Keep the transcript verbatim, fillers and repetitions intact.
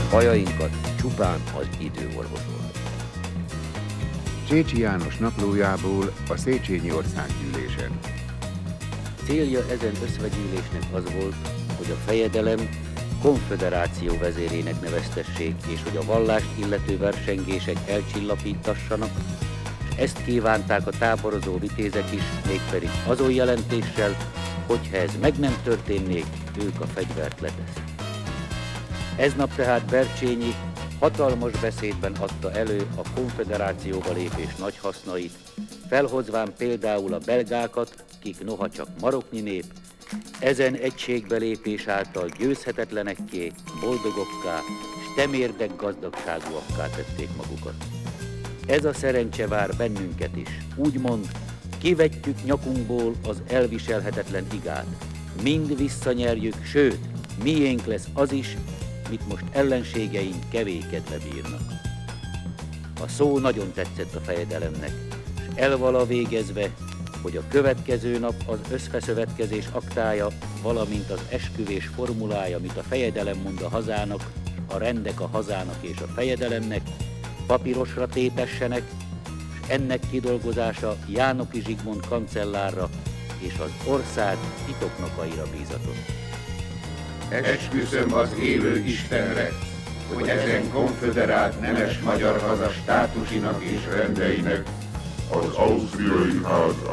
bajainkat csupán az idő orvosolhat. Csécsi János naplójából a Széchenyi Országgyűlésen. Célja ezen összvegyűlésnek az volt, hogy a fejedelem konföderáció vezérének neveztessék, és hogy a vallást illető versengések elcsillapítassanak, és ezt kívánták a táborozó vitézek is, mégpedig azon jelentéssel, hogyha ez meg nem történnék, ők a fegyvert leteszik. Eznap tehát Bercsényi hatalmas beszédben adta elő a konföderációba lépés nagy hasznait, felhozván például a belgákat, kik noha csak maroknyi nép, ezen egységbe lépés által győzhetetlenekké, boldogokká és temérdek gazdagságúakká tették magukat. Ez a szerencse vár bennünket is, úgymond kivetjük nyakunkból az elviselhetetlen igát, mind visszanyerjük, sőt, miénk lesz az is, mit most ellenségeink kevékedve bírnak. A szó nagyon tetszett a fejedelemnek, és elvala végezve, hogy a következő nap az összfeszövetkezés aktája, valamint az esküvés formulája, amit a fejedelem mond a hazának, a rendek a hazának és a fejedelemnek, papírosra tépessenek, és ennek kidolgozása Jánoki Zsigmond kancellárra és az ország titoknokaira bízatott. Esküszöm az élő Istenre, hogy ezen konföderált nemes magyar haza státusinak és rendeinek az ausztriai ház